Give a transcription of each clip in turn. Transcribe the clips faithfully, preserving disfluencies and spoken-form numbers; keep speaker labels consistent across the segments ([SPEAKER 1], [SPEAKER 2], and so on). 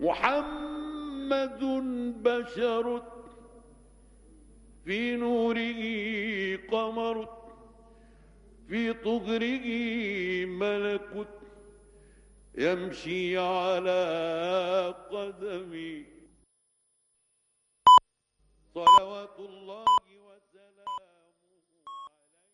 [SPEAKER 1] محمد بشر في نوره قمر في طهره ملك يمشي على قدمي صلوات الله وسلامه عليه.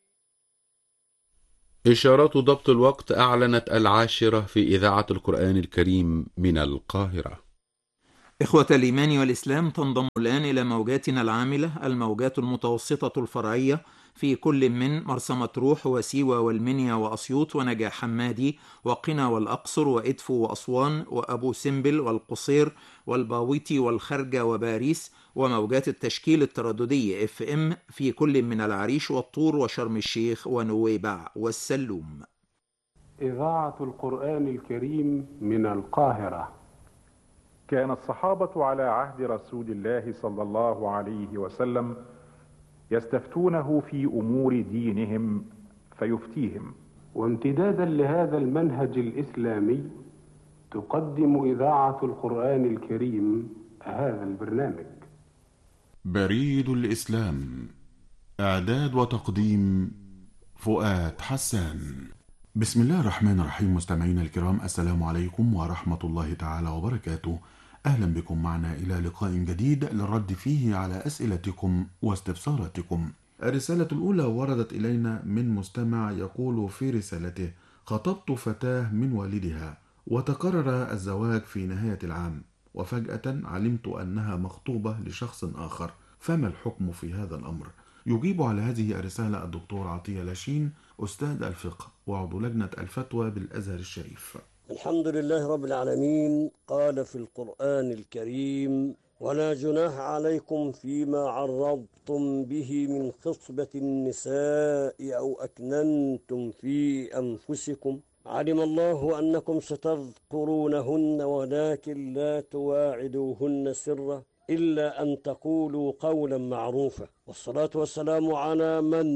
[SPEAKER 2] إشارات ضبط الوقت أعلنت العاشرة في إذاعة القرآن الكريم من القاهرة.
[SPEAKER 3] إخوة الإيمان والإسلام، تنضم الآن إلى موجاتنا العاملة الموجات المتوسطة الفرعية في كل من مرسى مطروح وسيوة والمنيا وأسيوط ونجع حمادي وقنا والأقصر وإدفو وأسوان وأبو سمبل والقصير والباويتي والخرجة وباريس، وموجات التشكيل الترددي اف ام في كل من العريش والطور وشرم الشيخ ونويبع والسلوم.
[SPEAKER 4] إذاعة القرآن الكريم من القاهرة.
[SPEAKER 5] كان الصحابة على عهد رسول الله صلى الله عليه وسلم يستفتونه في أمور دينهم فيفتيهم،
[SPEAKER 4] وامتدادا لهذا المنهج الإسلامي تقدم إذاعة القرآن الكريم هذا البرنامج.
[SPEAKER 6] بريد الإسلام، إعداد وتقديم فؤاد حسان. بسم الله الرحمن الرحيم. مستمعينا الكرام، السلام عليكم ورحمة الله تعالى وبركاته. أهلا بكم معنا إلى لقاء جديد للرد فيه على أسئلتكم واستفساراتكم. الرسالة الأولى وردت إلينا من مستمع يقول في رسالته: خطبت فتاة من والدها وتقرر الزواج في نهاية العام، وفجأة علمت أنها مخطوبة لشخص آخر، فما الحكم في هذا الأمر؟ يجيب على هذه الرسالة الدكتور عطية لاشين، أستاذ الفقه وعضو لجنة الفتوى بالأزهر الشريف.
[SPEAKER 7] الحمد لله رب العالمين. قال في القرآن الكريم: ولا جناح عليكم فيما عرضتم به من خطبة النساء أو أكننتم في أنفسكم علم الله أنكم ستذكرونهن ولكن لا تواعدوهن سرا إلا أن تقولوا قولا معروفا. والصلاة والسلام على من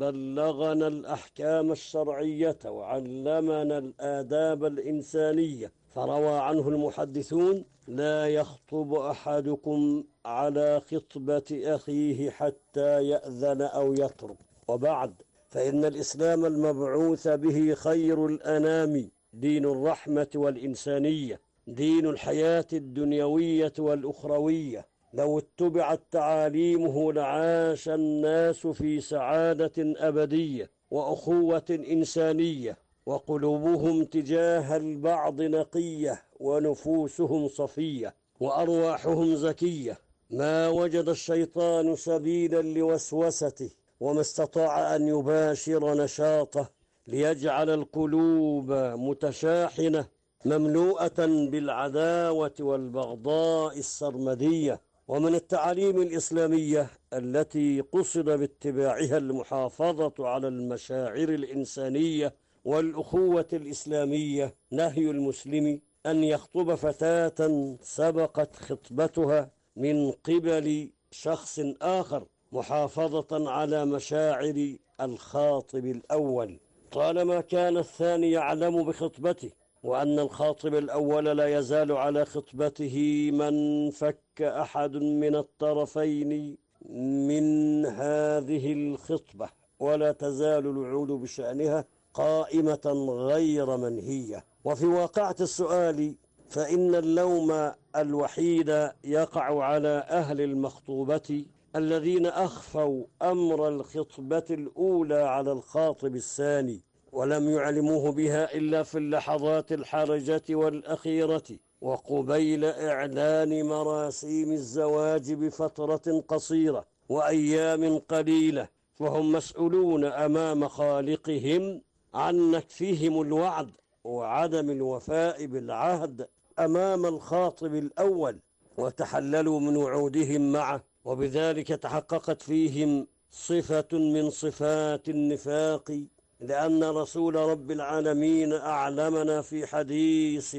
[SPEAKER 7] بلغنا الأحكام الشرعية وعلمنا الآداب الإنسانية، فروى عنه المحدثون: لا يخطب أحدكم على خطبة أخيه حتى يأذن أو يترك. وبعد، فإن الإسلام المبعوث به خير الأنام دين الرحمة والإنسانية، دين الحياة الدنيوية والأخروية. لو اتبعت تعاليمه لعاش الناس في سعادة أبدية وأخوة إنسانية، وقلوبهم تجاه البعض نقية ونفوسهم صفية وأرواحهم زكية. ما وجد الشيطان سبيلا لوسوسته وما استطاع أن يباشر نشاطه ليجعل القلوب متشاحنة مملوءة بالعداوة والبغضاء السرمدية. ومن التعاليم الإسلامية التي قصد باتباعها المحافظة على المشاعر الإنسانية والأخوة الإسلامية نهي المسلم أن يخطب فتاة سبقت خطبتها من قبل شخص آخر، محافظة على مشاعر الخاطب الأول طالما كان الثاني يعلم بخطبته، وأن الخاطب الأول لا يزال على خطبته من فك أحد من الطرفين من هذه الخطبة، ولا تزال الوعود بشأنها قائمة غير منهية. وفي واقعة السؤال، فإن اللوم الوحيد يقع على أهل المخطوبة الذين أخفوا أمر الخطبة الأولى على الخاطب الثاني، ولم يعلموه بها إلا في اللحظات الحرجة والأخيرة وقبيل إعلان مراسيم الزواج بفترة قصيرة وأيام قليلة، فهم مسؤولون أمام خالقهم عن نكثهم الوعد وعدم الوفاء بالعهد أمام الخاطب الأول، وتحللوا من وعودهم معه، وبذلك تحققت فيهم صفة من صفات النفاق، لأن رسول رب العالمين أعلمنا في حديث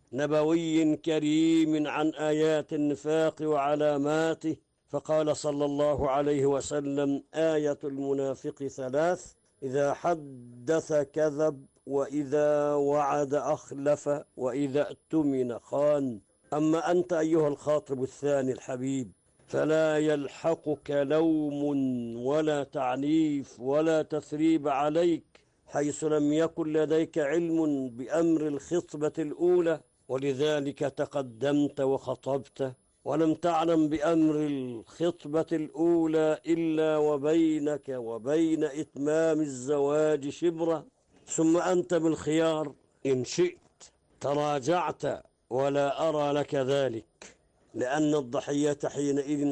[SPEAKER 7] نبوي كريم عن آيات النفاق وعلاماته، فقال صلى الله عليه وسلم: آية المنافق ثلاث: إذا حدث كذب، وإذا وعد أخلف، وإذا اؤتمن خان. أما أنت أيها الخاطب الثاني الحبيب فلا يلحقك لوم ولا تعنيف ولا تثريب عليك، حيث لم يكن لديك علم بأمر الخطبة الأولى، ولذلك تقدمت وخطبت ولم تعلم بأمر الخطبة الأولى إلا وبينك وبين إتمام الزواج شبرا، ثم أنت بالخيار إن شئت تراجعت، ولا أرى لك ذلك، لأن الضحية حينئذ